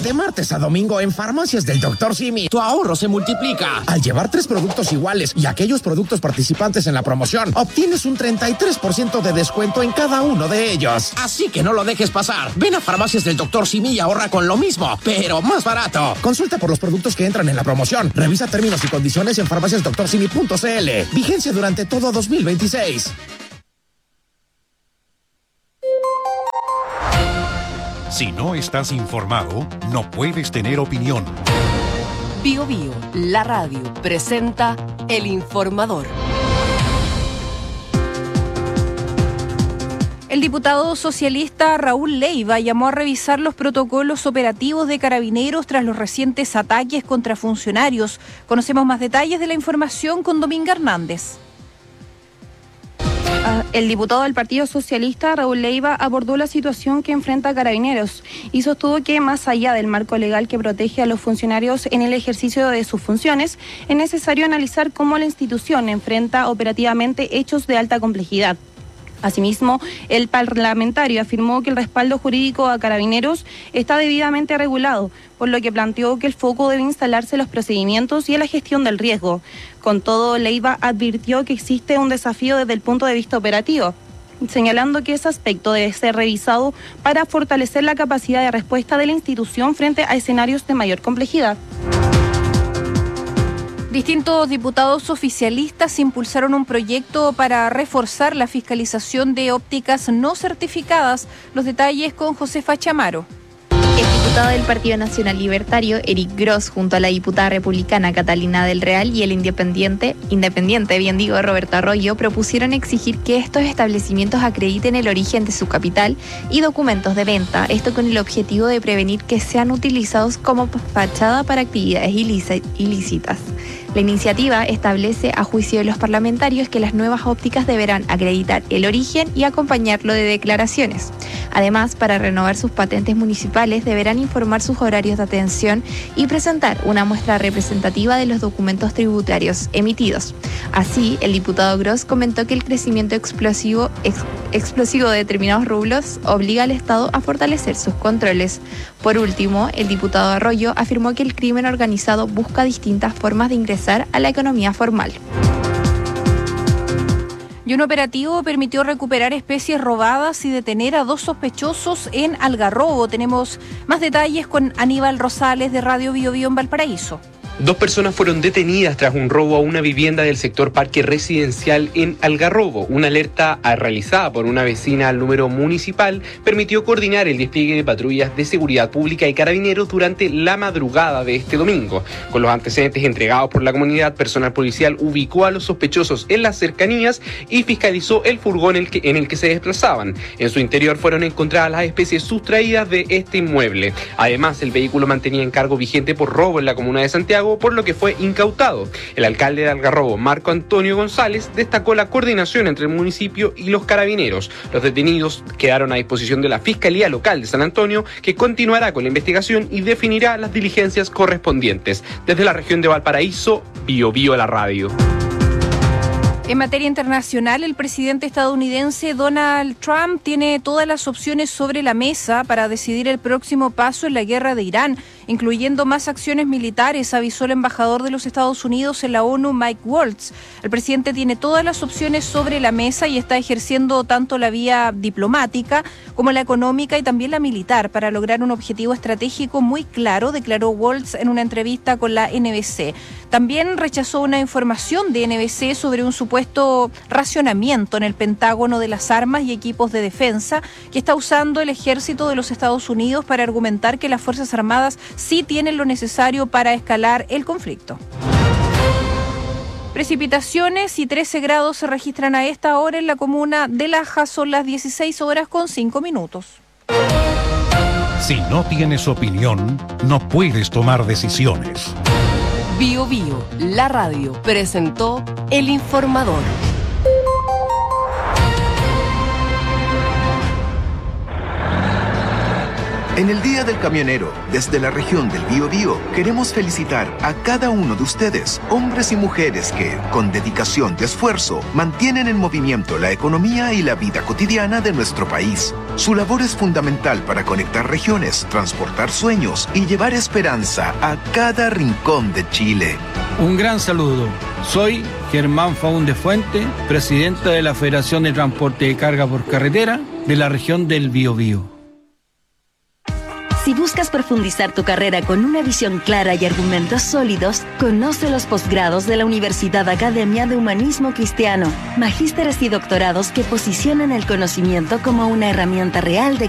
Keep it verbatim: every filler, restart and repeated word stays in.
De martes a domingo en Farmacias del doctor Simi, tu ahorro se multiplica. Al llevar tres productos iguales y aquellos productos participantes en la promoción, obtienes un treinta y tres por ciento de descuento en cada uno de ellos. Así que no lo dejes pasar. Ven a Farmacias del doctor Simi y ahorra con lo mismo, pero más barato. Consulta por los productos que entran en la promoción. Revisa términos y condiciones en farmacias doctor simi punto c l. Vigencia durante todo dos mil veintiséis. Si no estás informado, no puedes tener opinión. Bio Bio, la radio, presenta El Informador. El diputado socialista Raúl Leiva llamó a revisar los protocolos operativos de Carabineros tras los recientes ataques contra funcionarios. Conocemos más detalles de la información con Dominga Hernández. El diputado del Partido Socialista, Raúl Leiva, abordó la situación que enfrenta Carabineros y sostuvo que, más allá del marco legal que protege a los funcionarios en el ejercicio de sus funciones, es necesario analizar cómo la institución enfrenta operativamente hechos de alta complejidad. Asimismo, el parlamentario afirmó que el respaldo jurídico a Carabineros está debidamente regulado, por lo que planteó que el foco debe instalarse en los procedimientos y en la gestión del riesgo. Con todo, Leiva advirtió que existe un desafío desde el punto de vista operativo, señalando que ese aspecto debe ser revisado para fortalecer la capacidad de respuesta de la institución frente a escenarios de mayor complejidad. Distintos diputados oficialistas impulsaron un proyecto para reforzar la fiscalización de ópticas no certificadas. Los detalles con Josefa Chamaro. El diputado del Partido Nacional Libertario, Eric Gross, junto a la diputada republicana Catalina del Real y el independiente, independiente, bien digo, Roberto Arroyo, propusieron exigir que estos establecimientos acrediten el origen de su capital y documentos de venta, esto con el objetivo de prevenir que sean utilizados como fachada para actividades ilícitas. La iniciativa establece, a juicio de los parlamentarios, que las nuevas ópticas deberán acreditar el origen y acompañarlo de declaraciones. Además, para renovar sus patentes municipales, deberán informar sus horarios de atención y presentar una muestra representativa de los documentos tributarios emitidos. Así, el diputado Gross comentó que el crecimiento explosivo, ex, explosivo de determinados rublos obliga al Estado a fortalecer sus controles. Por último, el diputado Arroyo afirmó que el crimen organizado busca distintas formas de ingresar a la economía formal. Y un operativo permitió recuperar especies robadas y detener a dos sospechosos en Algarrobo. Tenemos más detalles con Aníbal Rosales de Radio Bio Bio en Valparaíso. Dos personas fueron detenidas tras un robo a una vivienda del sector Parque Residencial en Algarrobo. Una alerta realizada por una vecina al número municipal permitió coordinar el despliegue de patrullas de seguridad pública y carabineros durante la madrugada de este domingo. Con los antecedentes entregados por la comunidad, personal policial ubicó a los sospechosos en las cercanías y fiscalizó el furgón en el que, en el que se desplazaban. En su interior fueron encontradas las especies sustraídas de este inmueble. Además, el vehículo mantenía encargo vigente por robo en la comuna de Santiago, por lo que fue incautado. El alcalde de Algarrobo, Marco Antonio González, destacó la coordinación entre el municipio y los carabineros. Los detenidos quedaron a disposición de la Fiscalía Local de San Antonio, que continuará con la investigación y definirá las diligencias correspondientes. Desde la región de Valparaíso, Bio Bio la radio. En materia internacional, el presidente estadounidense Donald Trump tiene todas las opciones sobre la mesa para decidir el próximo paso en la guerra de Irán, incluyendo más acciones militares, avisó el embajador de los Estados Unidos en la ONU, Mike Waltz. El presidente tiene todas las opciones sobre la mesa y está ejerciendo tanto la vía diplomática como la económica y también la militar para lograr un objetivo estratégico muy claro, declaró Waltz en una entrevista con la N B C. También rechazó una información de N B C sobre un supuesto racionamiento en el Pentágono de las armas y equipos de defensa que está usando el ejército de los Estados Unidos para argumentar que las Fuerzas Armadas sí tienen lo necesario para escalar el conflicto. Precipitaciones y trece grados se registran a esta hora en la comuna de Laja. Son las dieciséis horas con cinco minutos. Si no tienes opinión, no puedes tomar decisiones. Bio Bio, la radio, presentó El Informador. En el Día del Camionero, desde la región del Biobío, queremos felicitar a cada uno de ustedes, hombres y mujeres que, con dedicación y esfuerzo, mantienen en movimiento la economía y la vida cotidiana de nuestro país. Su labor es fundamental para conectar regiones, transportar sueños y llevar esperanza a cada rincón de Chile. Un gran saludo. Soy Germán Faúndez Fuente, presidente de la Federación de Transporte de Carga por Carretera de la región del Biobío. Si buscas profundizar tu carrera con una visión clara y argumentos sólidos, conoce los posgrados de la Universidad Academia de Humanismo Cristiano, magísteres y doctorados que posicionan el conocimiento como una herramienta real de